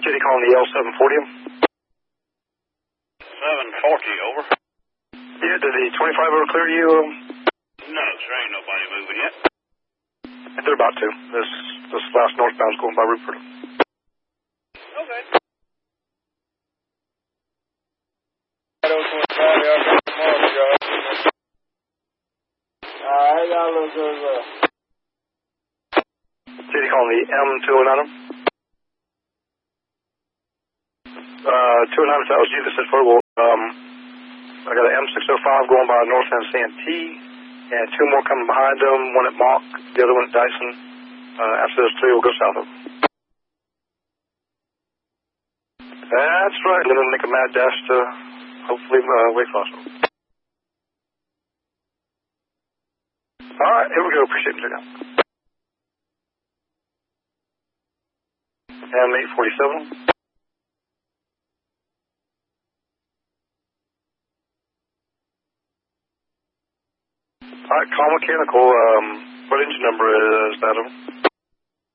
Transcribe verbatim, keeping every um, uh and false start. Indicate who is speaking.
Speaker 1: Kitty calling the L seven forty.
Speaker 2: seven forty, over.
Speaker 1: Yeah, did the twenty-five ever clear you? Um,
Speaker 2: No, sir, ain't nobody moving yet.
Speaker 1: they're about to. This this last northbound's going by Rupert.
Speaker 2: Okay.
Speaker 3: Alright, y'all look good.
Speaker 1: Kitty calling the M two oh nine. Uh, two oh nine, if that was you that said photo. Um, I got an M six oh five going by North End Santee, and two more coming behind them, one at Mock, the other one at Dyson. Uh, after those three, we'll go south of them. That's right, and then we'll make a mad dash to, hopefully, uh, Wake Forest. All right, here we go. Appreciate it. M eight forty-seven. All right, call mechanical. Um, what engine number is that?